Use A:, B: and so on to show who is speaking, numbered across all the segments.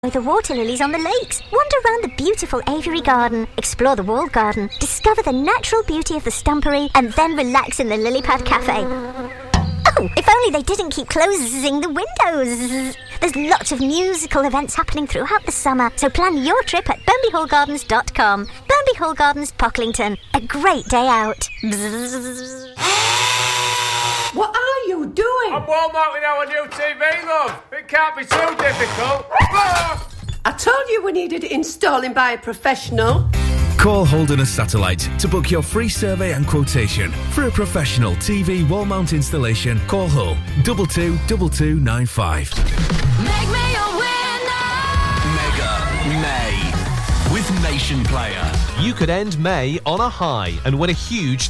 A: The water lilies on the lakes. Wander around the beautiful aviary garden. Explore the walled garden. Discover the natural beauty of the stumpery and then relax in the lily pad cafe. Oh, if only they didn't keep closing the windows. There's lots of musical events happening throughout the summer, so plan your trip at BurnbyHallGardens.com. Burnby Hall Gardens, Pocklington. A great day out.
B: What are you doing?
C: I'm wall mounting our new TV, love. It can't be too difficult.
B: I told you we needed installing by a professional.
D: Call Holderness Satellite to book your free survey and quotation. For a professional TV wall mount installation, call Hull 222295.
E: Make me a winner!
F: Mega May with Nation Player.
G: You could end May on a high and win a huge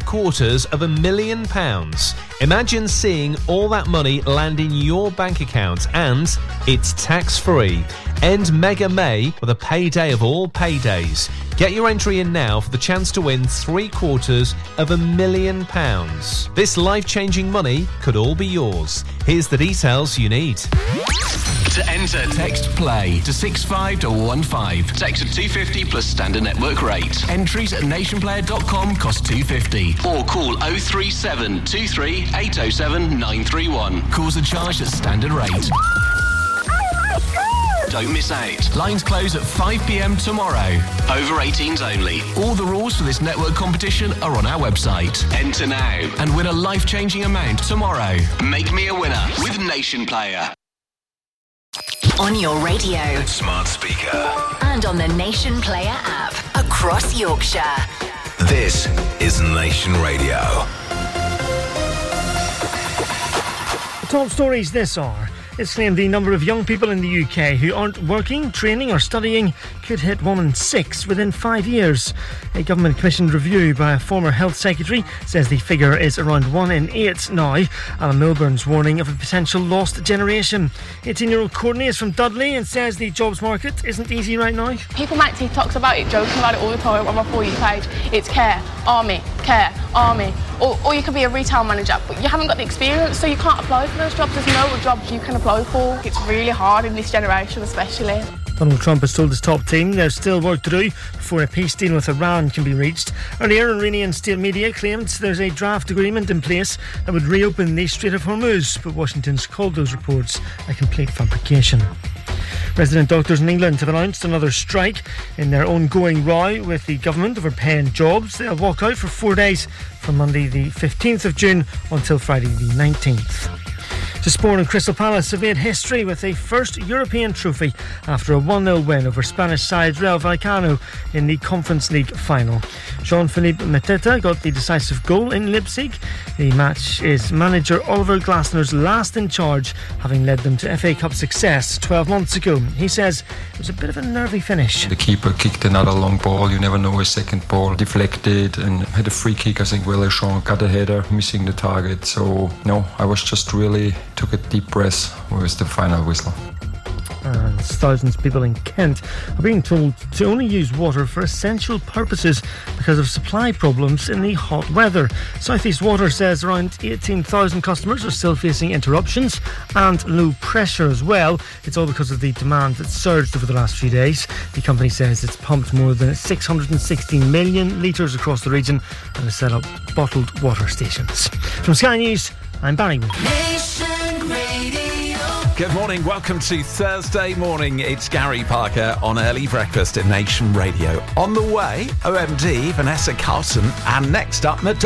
G: £750,000. Imagine seeing all that money land in your bank account, and it's tax-free. End Mega May with a payday of all paydays. Get your entry in now for the chance to win £750,000. This life-changing money could all be yours. Here's the details you need.
F: To enter, text PLAY to 65215. Text at 250 plus standard network rate. Entries at nationplayer.com cost £250. Or call 037 23 807 931. Calls are charged at standard rate. Don't miss out. Lines close at 5 p.m. tomorrow. Over 18s only. All the rules for this network competition are on our website. Enter now and win a life-changing amount tomorrow. Make me a winner with Nation Player.
E: On your radio,
F: Smart speaker.
E: and on the Nation Player app. Across Yorkshire.
F: This is Nation Radio.
H: The top stories this hour. It's claimed the number of young people in the UK who aren't working, training or studying could hit 1 in 6 within 5 years. A government-commissioned review by a former health secretary says the figure is around 1 in 8 now. Alan Milburn's warning of a potential lost generation. 18-year-old Courtney is from Dudley and says the jobs market isn't easy right now.
I: People make TikToks about it, joking about it all the time on my For You page. It's care, army. Or you could be a retail manager, but you haven't got the experience, so you can't apply for those jobs. There's no jobs you can apply for. It's really hard in this generation, especially.
H: Donald Trump has told his top team there's still work to do before a peace deal with Iran can be reached. Earlier, Iranian state media claimed there's a draft agreement in place that would reopen the Strait of Hormuz, but Washington's called those reports a complete fabrication. Resident doctors in England have announced another strike in their ongoing row with the government over paying jobs. They'll walk out for 4 days from Monday the 15th of June until Friday the 19th. To sport, and Crystal Palace have made history with a first European trophy after a 1-0 win over Spanish side Real Vallecano in the Conference League final. Jean-Philippe Mateta got the decisive goal in Leipzig. The match is manager Oliver Glasner's last in charge, having led them to FA Cup success 12 months ago. He says it was a bit of a nervy finish.
J: The keeper kicked another long ball, you never know, a second ball deflected, and had a free kick. I think Wellejean got a header, missing the target. So no, I was just really took a deep breath with the final whistle.
H: And thousands of people in Kent are being told to only use water for essential purposes because of supply problems in the hot weather. South East Water says around 18,000 customers are still facing interruptions and low pressure as well. It's all because of the demand that surged over the last few days. The company says it's pumped more than 660 million litres across the region and has set up bottled water stations. From Sky News, I'm Barry Wood.
K: Good morning, welcome to Thursday morning. It's Gary Parker on Early Breakfast at Nation Radio. On the way, OMD, Vanessa Carlton, and next up, Madonna.